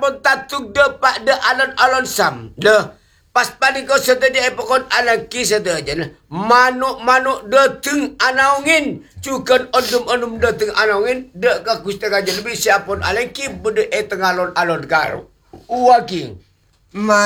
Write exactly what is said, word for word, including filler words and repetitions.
pun tatuk de pak de alon-alon sam. De. Pas padi kau setelah epokon alang kisah je. Manuk-manuk de teng anaungin. Cukan ondum-ondum de teng anaungin. De ka kusta kaja lebih siapun alang ki bude e teng alon-alon karo. Uwaking.